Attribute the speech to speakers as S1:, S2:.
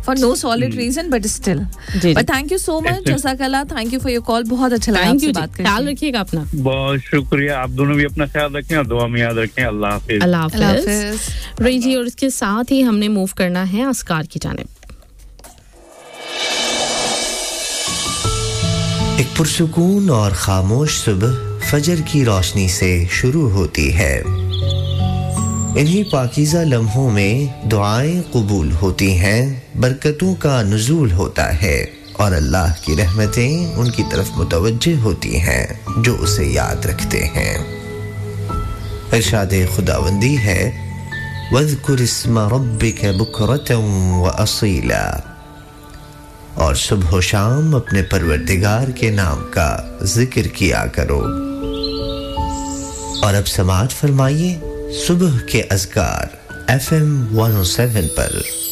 S1: for no solid reason but still. But thank you so much, Jazakallah. Thank you for your call. बहुत अच्छा लगा आपसे बात करके.
S2: ख्याल रखिएगा अपना.
S3: बहुत शुक्रिया. आप दोनों भी अपना ख्याल रखें और दुआ में याद रखें. अल्लाह हाफिज.
S2: अल्लाह हाफिज. रही और इसके साथ ही हमने मूव करना है अस्कार की जानिब.
S4: एक पुरसुकून और खामोश सुबह फजर की रोशनी से शुरू होती है. इन्हीं पाकीज़ा लम्हों में दुआएं कबूल होती हैं, बरकतों का नुज़ूल होता है और अल्लाह की रहमतें उनकी तरफ मुतवज्जे होती हैं जो उसे याद रखते हैं. इरशाद खुदावंदी है वज़कुर इस्म रब्बिक बुकरतन व असीला, और सुबह शाम अपने परवरदिगार के नाम का जिक्र किया करो. और अब समाअत फरमाइए सुबह के अज़कार FM 107 पर.